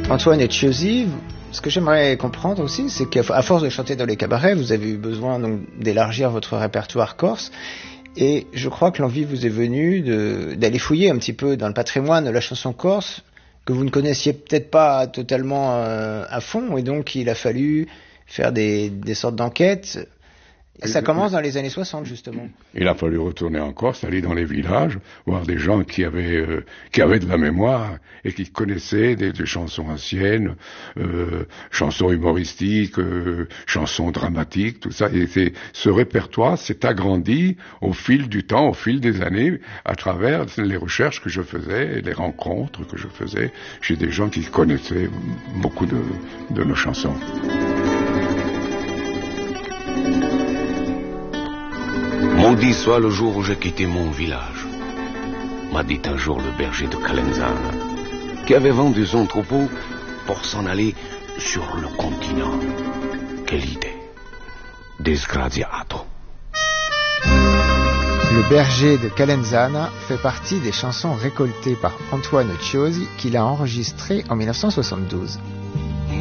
Antoine Etchiosi, ce que j'aimerais comprendre aussi, c'est qu'à force de chanter dans les cabarets, vous avez eu besoin donc d'élargir votre répertoire corse. Et je crois que l'envie vous est venue d'aller fouiller un petit peu dans le patrimoine de la chanson corse, que vous ne connaissiez peut-être pas totalement à fond, et donc il a fallu faire des sortes d'enquêtes. Et ça commence dans les années 60, justement. Il a fallu retourner en Corse, aller dans les villages, voir des gens qui avaient de la mémoire et qui connaissaient des chansons anciennes, chansons humoristiques, chansons dramatiques, tout ça. Et ce répertoire s'est agrandi au fil du temps, au fil des années, à travers les recherches que je faisais, et les rencontres que je faisais chez des gens qui connaissaient beaucoup de nos chansons. Maudit soit le jour où j'ai quitté mon village, m'a dit un jour le berger de Calenzana, qui avait vendu son troupeau pour s'en aller sur le continent. Quelle idée! Disgraziato. Le berger de Calenzana fait partie des chansons récoltées par Antoine Etchiosi qu'il a enregistrées en 1972.